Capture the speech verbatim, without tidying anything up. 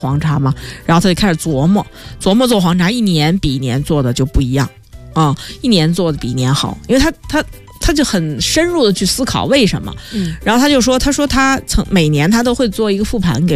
黄茶嘛，然后他就开始琢磨琢磨做黄茶，一年比一年做的就不一样啊、嗯，一年做的比一年好，因为他他他就很深入的去思考为什么，嗯，然后他就说，他说他曾每年他都会做一个复盘给